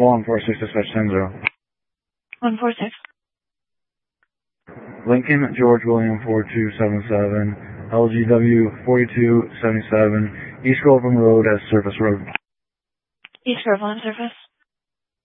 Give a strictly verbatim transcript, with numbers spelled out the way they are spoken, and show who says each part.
Speaker 1: one four six dispatch ten zero.
Speaker 2: one four six.
Speaker 1: Lincoln George William four two seven seven, L G W forty-two seventy-seven, East Groveland Road as Surface Road.
Speaker 2: East Groveland Surface.